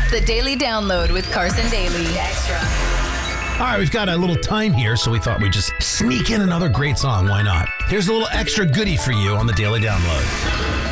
The Daily Download with Carson Daly. Extra. All right, we've got a little time here, so we thought we'd just sneak in another great song. Why not? Here's a little extra goodie for you on the Daily Download.